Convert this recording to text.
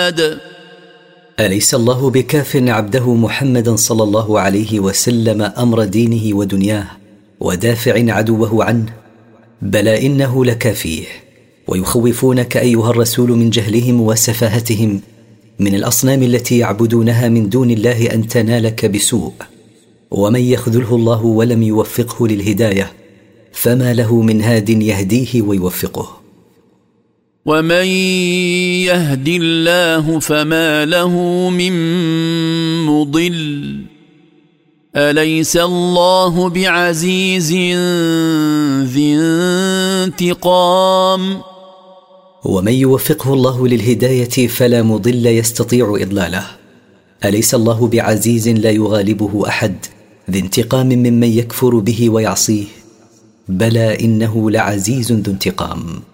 أليس الله بكاف عبده محمدا صلى الله عليه وسلم أمر دينه ودنياه ودافع عدوه عنه؟ بلى إنه لكافيه. ويخوفونك أيها الرسول من جهلهم وسفاهتهم من الأصنام التي يعبدونها من دون الله أن تنالك بسوء. ومن يخذله الله ولم يوفقه للهداية فما له من هاد يهديه ويوفقه. ومن يهد الله فما له من مضل أليس الله بعزيز ذي انتقام. ومن يوفقه الله للهداية فلا مضل يستطيع إضلاله. أليس الله بعزيز لا يغالبه أحد ذي انتقام ممن يكفر به ويعصيه؟ بلى إنه لعزيز ذو انتقام.